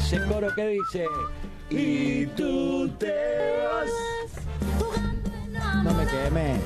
ese coro que dice: y tú te vas. No me queme.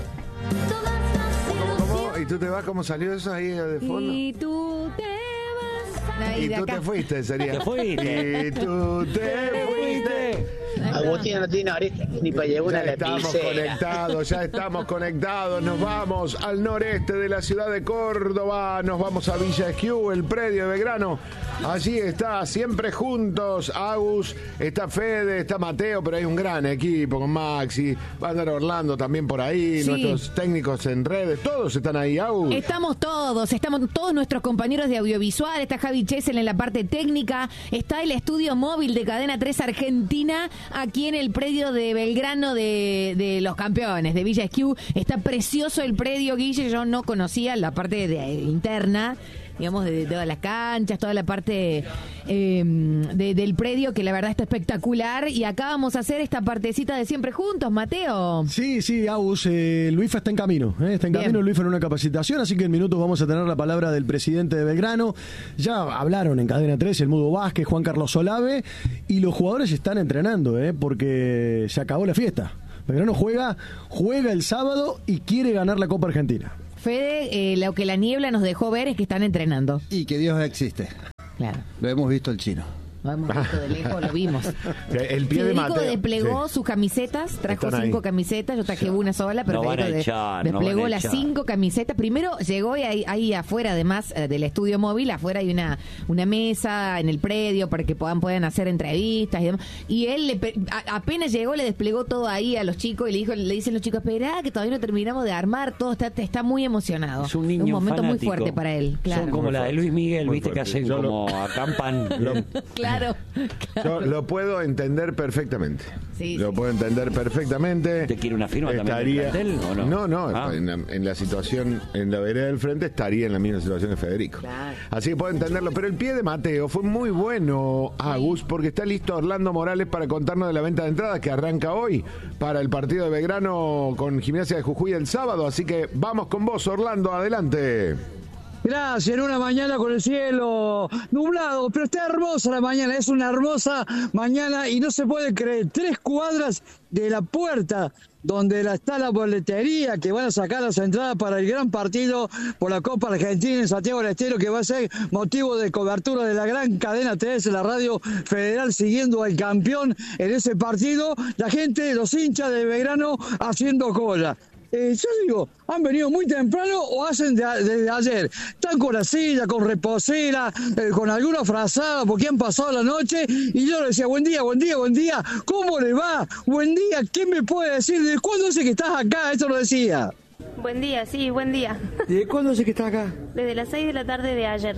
¿Cómo? ¿Y tú te vas? ¿Cómo salió eso ahí de fondo? Y tú te vas. Y tú te fuiste, sería. Te fuiste. Y tú te fuiste. Agustín no tiene oreja ni para llevar una lapicera. Ya estamos conectados. Nos vamos al noreste de la ciudad de Córdoba. Nos vamos a Villa Esquiú, el predio de Belgrano. Allí está, siempre juntos, Agus, está Fede, está Mateo, pero hay un gran equipo con Maxi. Va a andar Orlando también por ahí, sí. Nuestros técnicos en redes, todos están ahí, Agus. Estamos todos nuestros compañeros de audiovisual, está Javi Chesel en la parte técnica, está el estudio móvil de Cadena 3 Argentina, aquí en el predio de Belgrano de los campeones, de Villa Esquiú. Está precioso el predio, Guille, yo no conocía la parte interna, digamos, de todas las canchas, toda la parte del predio, que la verdad está espectacular. Y acá vamos a hacer esta partecita de siempre juntos, Mateo. Sí, Agus, Luifa está en camino. Está en camino Luifa en una capacitación, así que en minutos vamos a tener la palabra del presidente de Belgrano. Ya hablaron en Cadena 3 el Mudo Vázquez, Juan Carlos Solave, y los jugadores están entrenando, porque se acabó la fiesta. Belgrano juega el sábado y quiere ganar la Copa Argentina. Fede, lo que la niebla nos dejó ver es que están entrenando. Y que Dios existe. Claro. Lo hemos visto el chino. Lo hemos visto de lejos, lo vimos. El pie de Federico Mateo desplegó sus camisetas, trajo Están 5 ahí. camisetas, yo traje una sola, pero No van a Federico echar, desplegó no van a las echar. 5 camisetas. Primero llegó y ahí afuera, además del estudio móvil, afuera hay una mesa en el predio para que puedan hacer entrevistas y demás. Y él apenas llegó, le desplegó todo ahí a los chicos y le dicen los chicos: esperá, que todavía no terminamos de armar, todo está muy emocionado. Es un niño momento fanático. muy fuerte para él. Claro. Son como la de Luis Miguel, Muy viste, que fuerte. hacen Yo como acampan. Claro. Yo lo puedo entender perfectamente. Sí, lo sí. puedo entender perfectamente. ¿Te quiere una firma también del plantel, o no? No, Ah. en la situación, en la vereda del frente estaría en la misma situación de Federico. Claro. Así que puedo entenderlo. Pero el pie de Mateo fue muy bueno, Agus, porque está listo Orlando Morales para contarnos de la venta de entradas que arranca hoy para el partido de Belgrano con Gimnasia de Jujuy el sábado. Así que vamos con vos, Orlando, adelante. Gracias, en una mañana con el cielo nublado, pero está hermosa la mañana, es una hermosa mañana y no se puede creer, 3 cuadras de la puerta donde está la boletería, que van a sacar las entradas para el gran partido por la Copa Argentina en Santiago del Estero, que va a ser motivo de cobertura de la gran cadena 3, la radio federal, siguiendo al campeón en ese partido. La gente, los hinchas de Belgrano haciendo cola. Yo digo, han venido muy temprano o hacen desde ayer. Están con la silla, con reposera, con alguna frazada porque han pasado la noche. Y yo le decía: buen día, buen día, buen día. ¿Cómo le va? Buen día. ¿Qué me puede decir? ¿De cuándo es que estás acá? Eso lo decía. Buen día, sí, buen día. ¿De cuándo es que está acá? Desde las 6 de la tarde de ayer.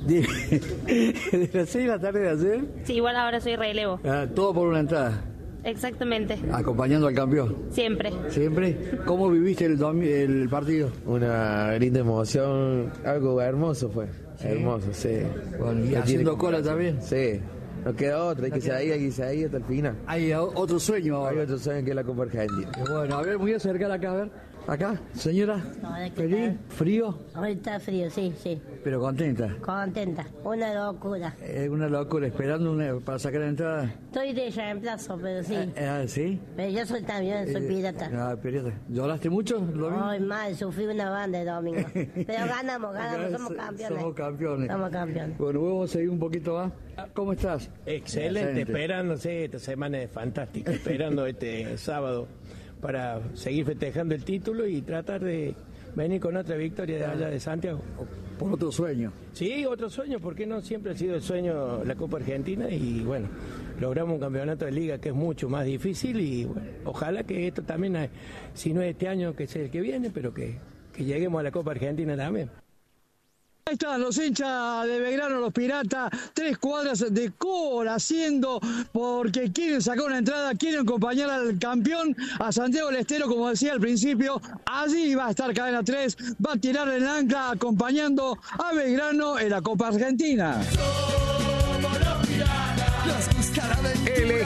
¿De las 6 de la tarde de ayer? Sí, igual ahora soy relevo. Todo por una entrada. Exactamente. Acompañando al campeón. Siempre. ¿Siempre? ¿Cómo viviste el partido? Una linda emoción, algo hermoso fue. ¿Sí? Hermoso, sí. Bueno, ¿y haciendo cola también? Sí. No queda otra, hay que seguir ahí hasta el final. Hay otro sueño ahora. Hay otro sueño que es la Copa Argentina. Bueno, a ver, voy a acercar acá, a ver. Acá, señora. Hola, ¿qué ¿Feliz? tal? ¿Frío? Hoy está frío, sí. Pero contenta. Contenta. Una locura. Es una locura, esperando para sacar la entrada. Estoy de reemplazo, pero sí. ¿Sí? Pero yo soy también, soy pirata. Pirata. ¿Lloraste mucho? Ay, mal, sufrí una banda el domingo. Pero ganamos, somos campeones. Somos campeones. Bueno, vamos a seguir un poquito más. ¿Cómo estás? Excelente, esperándose, esta semana es fantástica, esperando este sábado para seguir festejando el título y tratar de venir con otra victoria de allá de Santiago. Por otro sueño. Sí, otro sueño, porque no siempre ha sido el sueño la Copa Argentina y bueno, logramos un campeonato de liga que es mucho más difícil y bueno, ojalá que esto también, si no es este año, que sea el que viene, pero que lleguemos a la Copa Argentina también. Ahí están los hinchas de Belgrano, los piratas, 3 cuadras de cola haciendo porque quieren sacar una entrada, quieren acompañar al campeón, a Santiago del Estero, como decía al principio. Allí va a estar Cadena 3, va a tirar el ancla acompañando a Belgrano en la Copa Argentina. Elegí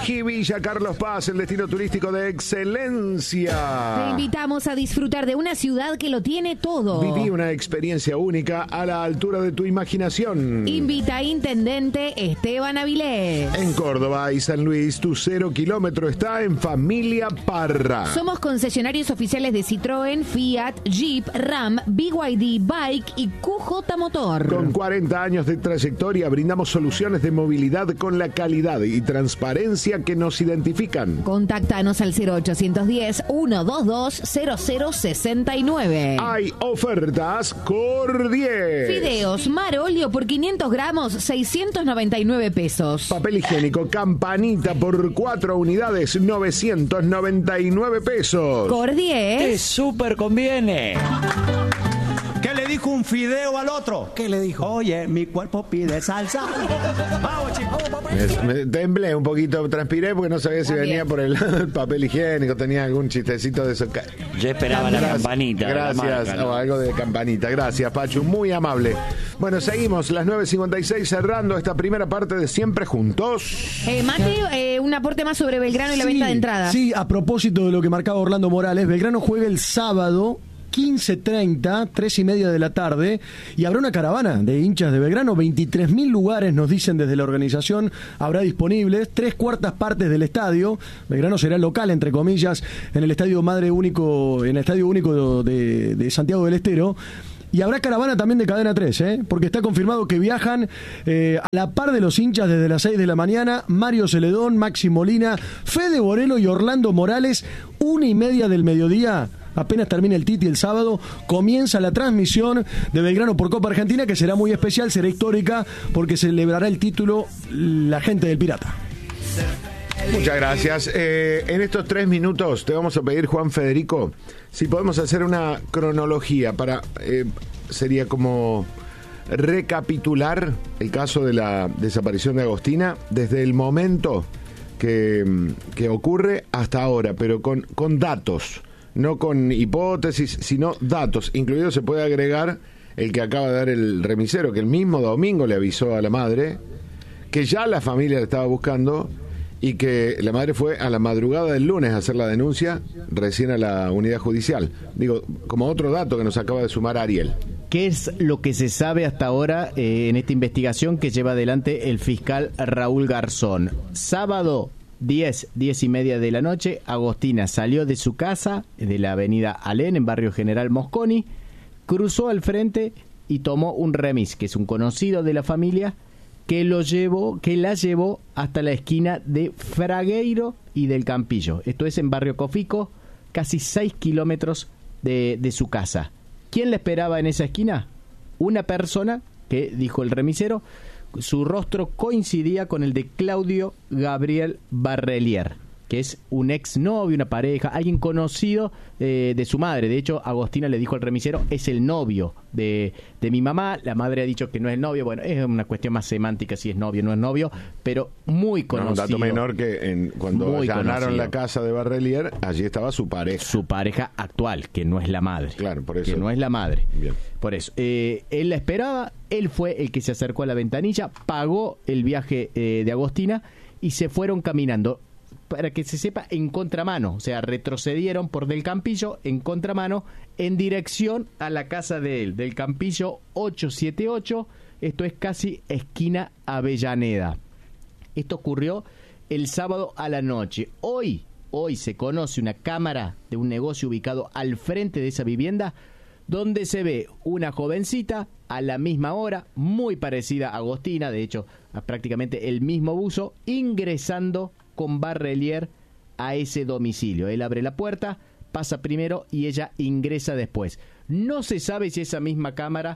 Elegí Villa Carlos Paz, el destino turístico de excelencia. Te invitamos a disfrutar de una ciudad que lo tiene todo. Viví una experiencia única a la altura de tu imaginación. Invita a Intendente Esteban Avilés. En Córdoba y San Luis, tu 0 kilómetro está en Familia Parra. Somos concesionarios oficiales de Citroën, Fiat, Jeep, Ram, BYD, Bike y QJ Motor. Con 40 años de trayectoria, brindamos soluciones de movilidad con la calidad y transparencia que nos identifican. Contáctanos al 0810-122-0069. Hay ofertas Cordier. Fideos Marolio por 500 gramos, 699 pesos. Papel higiénico Campanita por 4 unidades, 999 pesos. Cordier. ¡Te súper conviene! ¿Qué le dijo un fideo al otro? ¿Qué le dijo? Oye, mi cuerpo pide salsa. Vamos, chicos. Me temblé un poquito, transpiré porque no sabía si venía por el lado del papel higiénico, tenía algún chistecito de eso. Yo esperaba la campanita. Gracias, la marca, ¿no? o algo de campanita. Gracias, Pachu, muy amable. Bueno, seguimos, las 9:56, cerrando esta primera parte de Siempre Juntos. Mate, un aporte más sobre Belgrano y la venta de entradas. Sí, a propósito de lo que marcaba Orlando Morales, Belgrano juega el sábado 15:30, 3:30 de la tarde, y habrá una caravana de hinchas de Belgrano. 23.000 lugares, nos dicen desde la organización, habrá disponibles, 3/4 partes del estadio. Belgrano será local, entre comillas, en el Estadio Único de Santiago del Estero. Y habrá caravana también de Cadena 3, porque está confirmado que viajan a la par de los hinchas desde las 6 de la mañana. Mario Celedón, Maxi Molina, Fede Borelo y Orlando Morales, 1:30 del mediodía. Apenas termina el Titi el sábado, comienza la transmisión de Belgrano por Copa Argentina, que será muy especial, será histórica, porque celebrará el título la gente del Pirata. Muchas gracias. En estos 3 minutos te vamos a pedir, Juan Federico, si podemos hacer una cronología para, sería como recapitular el caso de la desaparición de Agostina desde el momento que ocurre hasta ahora, pero con datos. No con hipótesis, sino datos. Incluido se puede agregar el que acaba de dar el remisero, que el mismo domingo le avisó a la madre que ya la familia la estaba buscando y que la madre fue a la madrugada del lunes a hacer la denuncia recién a la unidad judicial. Digo, como otro dato que nos acaba de sumar Ariel. ¿Qué es lo que se sabe hasta ahora en esta investigación que lleva adelante el fiscal Raúl Garzón? Sábado 10:30 de la noche, Agostina salió de su casa, de la avenida Alén, en barrio General Mosconi, cruzó al frente y tomó un remis, que es un conocido de la familia, que la llevó hasta la esquina de Fragueiro y del Campillo. Esto es en barrio Cofico, casi 6 kilómetros de su casa. ¿Quién la esperaba en esa esquina? Una persona que, dijo el remisero, su rostro coincidía con el de Claudio Gabriel Barrelier, que es un exnovio, una pareja, alguien conocido de su madre. De hecho, Agostina le dijo al remisero, es el novio de mi mamá. La madre ha dicho que no es el novio. Bueno, es una cuestión más semántica si es novio o no es novio, pero muy conocido. Un dato menor que cuando allanaron la casa de Barrelier, allí estaba su pareja. Su pareja actual, que no es la madre. Claro, por eso. Que no es la madre. Bien. Por eso. Él la esperaba, él fue el que se acercó a la ventanilla, pagó el viaje de Agostina y se fueron caminando. Para que se sepa, en contramano, o sea, retrocedieron por del Campillo en contramano en dirección a la casa de él, del Campillo 878, esto es casi esquina Avellaneda. Esto ocurrió el sábado a la noche. Hoy se conoce una cámara de un negocio ubicado al frente de esa vivienda, donde se ve una jovencita a la misma hora, muy parecida a Agostina, de hecho, a prácticamente el mismo buzo, ingresando con Barrelier a ese domicilio. Él abre la puerta, pasa primero y ella ingresa después. No se sabe si esa misma cámara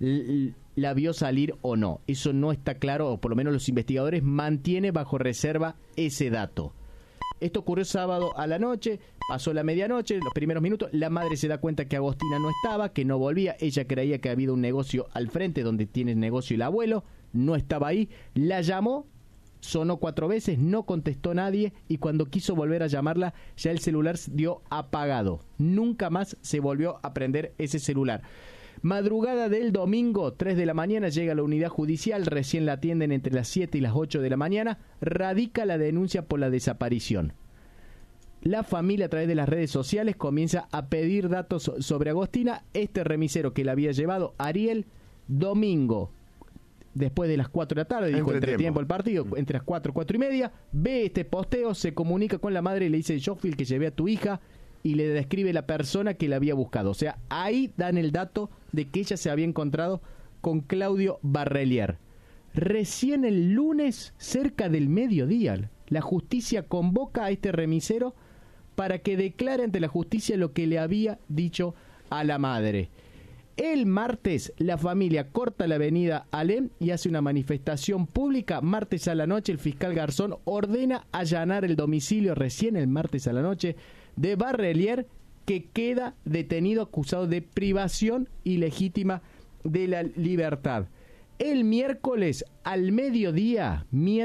la vio salir o no. Eso no está claro, o por lo menos los investigadores mantienen bajo reserva ese dato. Esto ocurrió sábado a la noche, pasó la medianoche, los primeros minutos, la madre se da cuenta que Agostina no estaba, que no volvía, ella creía que había un negocio al frente donde tiene el negocio el abuelo, no estaba ahí, la llamó, sonó 4 veces, no contestó nadie y cuando quiso volver a llamarla ya el celular dio apagado. Nunca más se volvió a prender ese celular. Madrugada del domingo, 3 de la mañana, llega a la unidad judicial, recién la atienden entre las 7 y las 8 de la mañana, radica la denuncia por la desaparición. La familia, a través de las redes sociales, comienza a pedir datos sobre Agostina. Este remisero que la había llevado, Ariel, domingo, después de las 4 de la tarde, dijo entre tiempo el partido, entre las 4 y media, ve este posteo, se comunica con la madre y le dice: yo fui el que llevé a tu hija, y le describe la persona que la había buscado. O sea, ahí dan el dato de que ella se había encontrado con Claudio Barrelier. Recién el lunes, cerca del mediodía, la justicia convoca a este remisero para que declare ante la justicia lo que le había dicho a la madre. El martes, la familia corta la avenida Alem y hace una manifestación pública. Martes a la noche, el fiscal Garzón ordena allanar el domicilio, recién el martes a la noche, de Barrelier, que queda detenido acusado de privación ilegítima de la libertad. El miércoles al mediodía,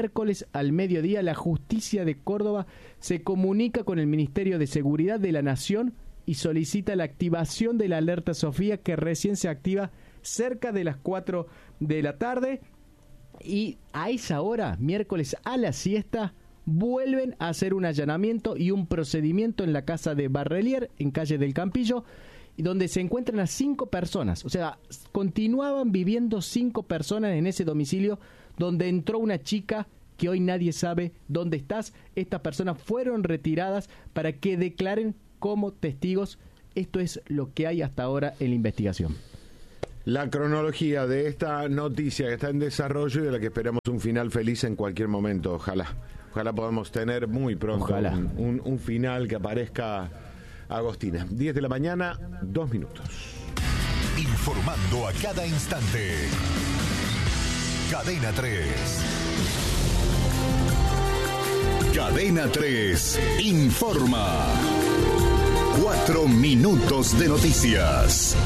la justicia de Córdoba se comunica con el Ministerio de Seguridad de la Nación y solicita la activación de la alerta Sofía, que recién se activa cerca de las 4 de la tarde. Y a esa hora, miércoles a la siesta, vuelven a hacer un allanamiento y un procedimiento en la casa de Barrelier, en calle del Campillo, donde se encuentran a 5 personas. O sea, continuaban viviendo 5 personas en ese domicilio donde entró una chica que hoy nadie sabe dónde estás. Estas personas fueron retiradas para que declaren como testigos. Esto es lo que hay hasta ahora en la investigación. La cronología de esta noticia que está en desarrollo y de la que esperamos un final feliz en cualquier momento. Ojalá podamos tener muy pronto un final que aparezca Agostina. 10 de la mañana, 2 minutos. Informando a cada instante. Cadena 3. Cadena 3 informa. 4 minutos de noticias.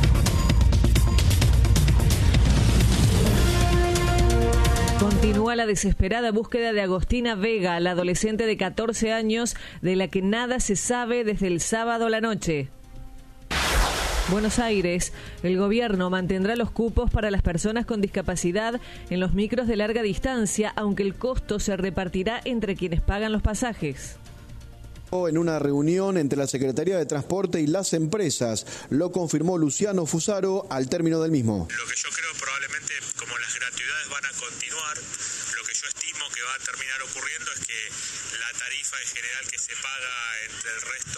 Continúa la desesperada búsqueda de Agostina Vega, la adolescente de 14 años de la que nada se sabe desde el sábado a la noche. Buenos Aires, el gobierno mantendrá los cupos para las personas con discapacidad en los micros de larga distancia, aunque el costo se repartirá entre quienes pagan los pasajes. En una reunión entre la Secretaría de Transporte y las empresas, lo confirmó Luciano Fusaro al término del mismo. Lo que yo creo probablemente, como las gratuidades van a continuar, lo que yo estimo que va a terminar ocurriendo es que la tarifa en general que se paga entre el resto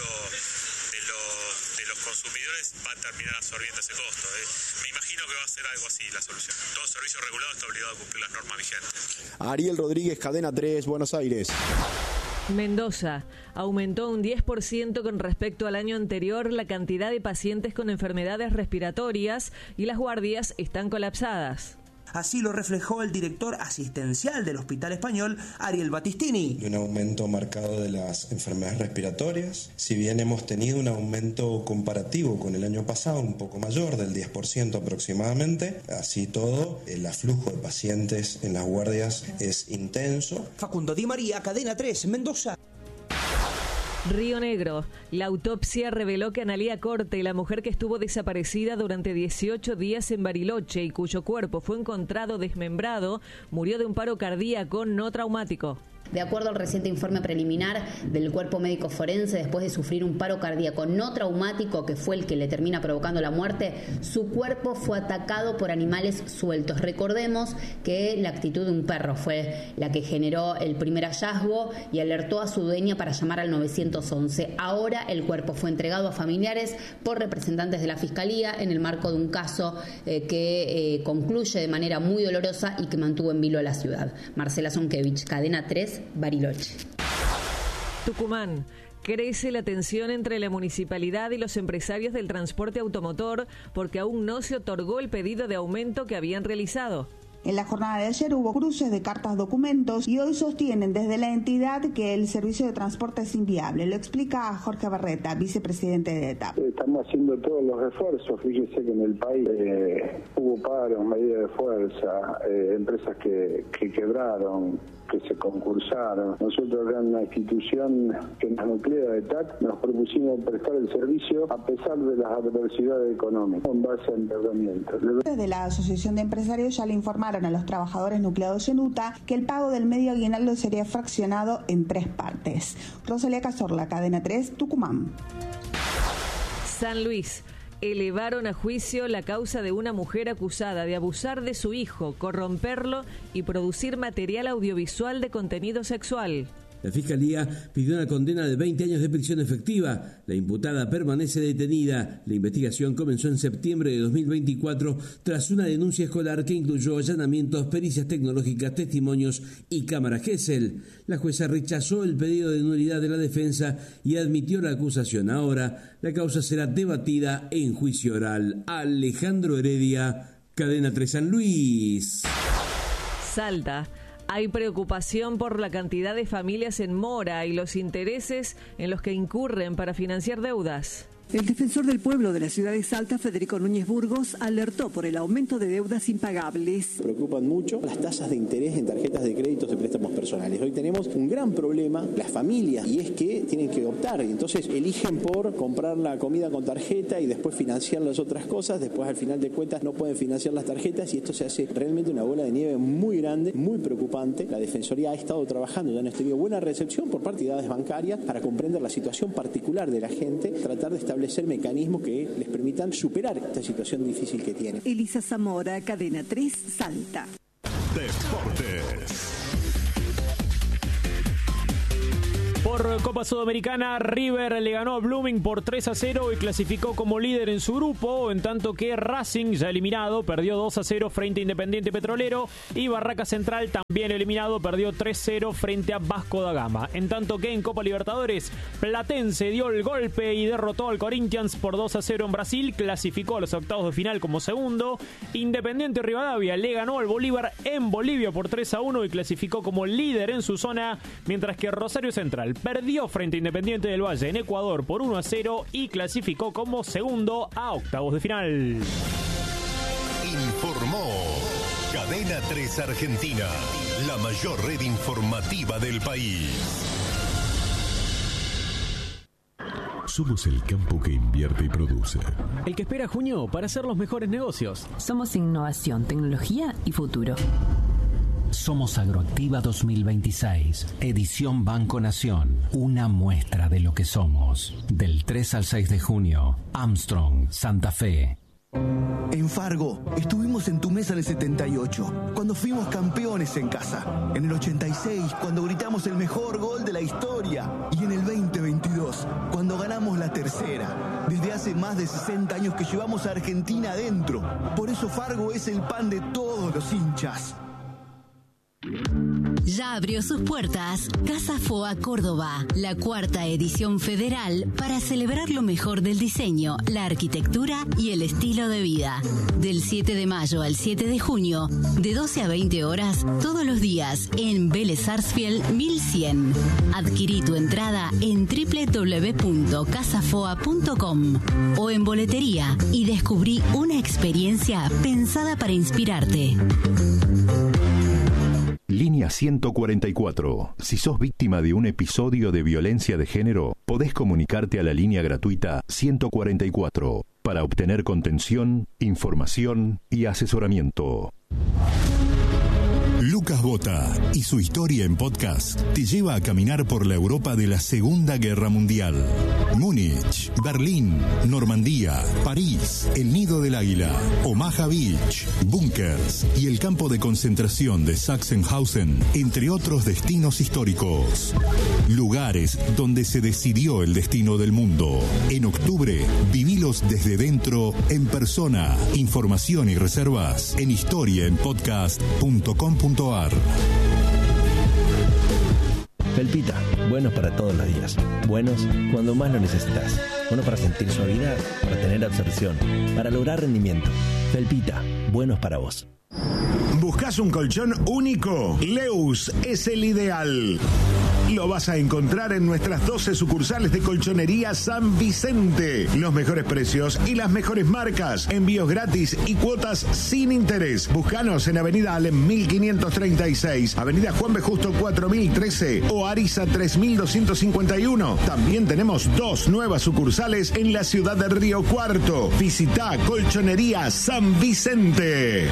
de los consumidores va a terminar absorbiendo ese costo. Me imagino que va a ser algo así la solución. Todo servicio regulado está obligado a cumplir las normas vigentes. Ariel Rodríguez, Cadena 3, Buenos Aires. Mendoza, aumentó un 10% con respecto al año anterior la cantidad de pacientes con enfermedades respiratorias y las guardias están colapsadas. Así lo reflejó el director asistencial del Hospital Español, Ariel Battistini. Un aumento marcado de las enfermedades respiratorias. Si bien hemos tenido un aumento comparativo con el año pasado, un poco mayor, del 10% aproximadamente, así todo, el aflujo de pacientes en las guardias es intenso. Facundo Di María, Cadena 3, Mendoza. Río Negro. La autopsia reveló que Analía Corte, la mujer que estuvo desaparecida durante 18 días en Bariloche y cuyo cuerpo fue encontrado desmembrado, murió de un paro cardíaco no traumático. De acuerdo al reciente informe preliminar del cuerpo médico forense, después de sufrir un paro cardíaco no traumático, que fue el que le termina provocando la muerte, su cuerpo fue atacado por animales sueltos. Recordemos que la actitud de un perro fue la que generó el primer hallazgo y alertó a su dueña para llamar al 911. Ahora el cuerpo fue entregado a familiares por representantes de la Fiscalía en el marco de un caso que concluye de manera muy dolorosa y que mantuvo en vilo a la ciudad. Marcela Zonkevich, Cadena 3, Bariloche. Tucumán. Crece la tensión entre la municipalidad y los empresarios del transporte automotor porque aún no se otorgó el pedido de aumento que habían realizado. En la jornada de ayer hubo cruces de cartas documentos y hoy sostienen desde la entidad que el servicio de transporte es inviable. Lo explica Jorge Barreta, vicepresidente de ETAP. Estamos haciendo todos los esfuerzos. Fíjese que en el país hubo paros, medidas de fuerza, empresas que quebraron, que se concursaron. Nosotros acá en la institución que nos nuclea de TAC nos propusimos prestar el servicio a pesar de las adversidades económicas, con base a endeudamiento. Desde la Asociación de Empresarios ya le informaron a los trabajadores nucleados en UTA que el pago del medio aguinaldo sería fraccionado en 3 partes. Rosalía Cazorla, Cadena 3, Tucumán. San Luis. Elevaron a juicio la causa de una mujer acusada de abusar de su hijo, corromperlo y producir material audiovisual de contenido sexual. La Fiscalía pidió una condena de 20 años de prisión efectiva. La imputada permanece detenida. La investigación comenzó en septiembre de 2024 tras una denuncia escolar que incluyó allanamientos, pericias tecnológicas, testimonios y cámara Gesell. La jueza rechazó el pedido de nulidad de la defensa y admitió la acusación. Ahora, la causa será debatida en juicio oral. Alejandro Heredia, Cadena 3 San Luis. Salta. Hay preocupación por la cantidad de familias en mora y los intereses en los que incurren para financiar deudas. El defensor del pueblo de la ciudad de Salta, Federico Núñez Burgos, alertó por el aumento de deudas impagables. Preocupan mucho las tasas de interés en tarjetas de créditos de préstamos personales. Hoy tenemos un gran problema, las familias, y es que tienen que optar. Y entonces eligen por comprar la comida con tarjeta y después financiar las otras cosas. Después, al final de cuentas, no pueden financiar las tarjetas y esto se hace realmente una bola de nieve muy grande, muy preocupante. La Defensoría ha estado trabajando, ya hemos tenido buena recepción por parte de entidades bancarias para comprender la situación particular de la gente, tratar de establecer mecanismos que les permitan superar esta situación difícil que tienen. Elisa Zamora, Cadena 3, Salta. Deportes. Por Copa Sudamericana, River le ganó a Blooming por 3-0 y clasificó como líder en su grupo, en tanto que Racing, ya eliminado, perdió 2-0 frente a Independiente Petrolero y Barraca Central, también eliminado, perdió 3-0 frente a Vasco da Gama. En tanto que en Copa Libertadores, Platense dio el golpe y derrotó al Corinthians por 2-0 en Brasil, clasificó a los octavos de final como segundo. Independiente Rivadavia le ganó al Bolívar en Bolivia por 3-1 y clasificó como líder en su zona, mientras que Rosario Central perdió frente a Independiente del Valle en Ecuador por 1-0 y clasificó como segundo a octavos de final. Informó Cadena 3 Argentina, la mayor red informativa del país. Somos el campo que invierte y produce. El que espera junio para hacer los mejores negocios. Somos innovación, tecnología y futuro. Somos Agroactiva 2026, edición Banco Nación, una muestra de lo que somos. Del 3 al 6 de junio, Armstrong, Santa Fe. En Fargo, estuvimos en tu mesa en el 78, cuando fuimos campeones en casa. En el 86, cuando gritamos el mejor gol de la historia. Y en el 2022, cuando ganamos la tercera. Desde hace más de 60 años que llevamos a Argentina adentro. Por eso Fargo es el pan de todos los hinchas. Ya abrió sus puertas Casa Foa Córdoba, la 4ª edición federal para celebrar lo mejor del diseño, la arquitectura y el estilo de vida. Del 7 de mayo al 7 de junio, de 12 a 20 horas, todos los días, en Vélez Sarsfield 1100. Adquirí tu entrada en www.casafoa.com o en boletería y descubrí una experiencia pensada para inspirarte. Línea 144. Si sos víctima de un episodio de violencia de género, podés comunicarte a la línea gratuita 144 para obtener contención, información y asesoramiento. Lucas Bota y su historia en podcast te lleva a caminar por la Europa de la Segunda Guerra Mundial. Múnich, Berlín, Normandía, París, el Nido del Águila, Omaha Beach, búnkers y el campo de concentración de Sachsenhausen, entre otros destinos históricos. Lugares donde se decidió el destino del mundo. En octubre, vivilos desde dentro, en persona. Información y reservas en historiaenpodcast.com.ar. Felpita, buenos para todos los días. Buenos cuando más lo necesitas. Buenos para sentir suavidad, para tener absorción, para lograr rendimiento. Felpita, buenos para vos. ¿Buscas un colchón único? Leus es el ideal. Lo vas a encontrar en nuestras 12 sucursales de Colchonería San Vicente. Los mejores precios y las mejores marcas. Envíos gratis y cuotas sin interés. Búscanos en Avenida Alem 1536, Avenida Juan B. Justo 4013 o Ariza 3251. También tenemos 2 nuevas sucursales en la ciudad de Río Cuarto. Visita Colchonería San Vicente.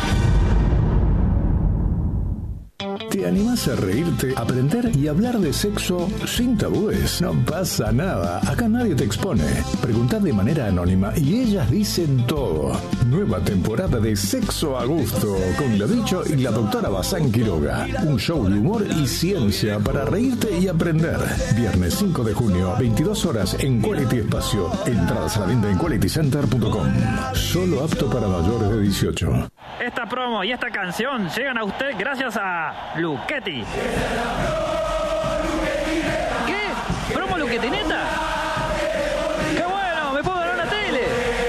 ¿Te animás a reírte, aprender y hablar de sexo sin tabúes? No pasa nada, acá nadie te expone. Preguntá de manera anónima y ellas dicen todo. Nueva temporada de Sexo a Gusto, con lo dicho y la doctora Bazán Quiroga. Un show de humor y ciencia para reírte y aprender. Viernes 5 de junio, 22 horas en Quality Espacio. Entradas a la venta en qualitycenter.com. Solo apto para mayores de 18. Esta promo y esta canción llegan a usted gracias a Luchetti. ¿Qué? ¿Promo Luchetineta? ¡Qué bueno! ¡Me puedo ganar una tele!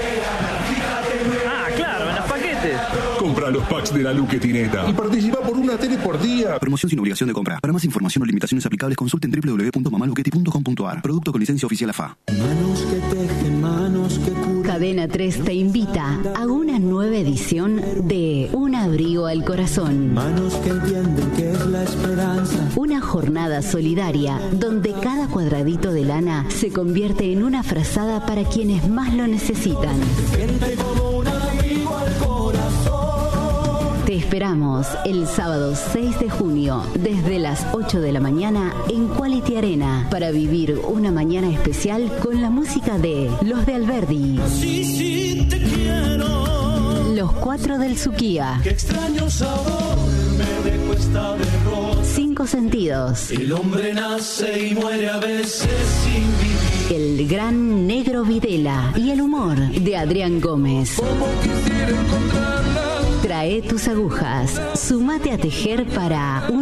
Ah, claro, en los paquetes. Compra los packs de la Luchetineta y participa por una tele por día. Promoción sin obligación de compra. Para más información o limitaciones aplicables, consulten www.mamaluchetti.com.ar. Producto con licencia oficial AFA. Manos que tejen, manos que curan. Cadena 3 te invita a una nueva edición de Un abrigo al corazón. Manos que entienden que es la esperanza. Una jornada solidaria donde cada cuadradito de lana se convierte en una frazada para quienes más lo necesitan. Siente como un abrigo al corazón. Te esperamos el sábado 6 de junio desde las 8 de la mañana en Quality Arena para vivir una mañana especial con la música de Los de Alberdi. Sí, sí, te quiero. Los 4 del Suquía. Qué extraño sabor me dejó esta derrota. 5 sentidos. El hombre nace y muere a veces sin vivir. El gran Negro Videla y el humor de Adrián Gómez. Como quisiera encontrarla. Trae tus agujas. Sumate a tejer para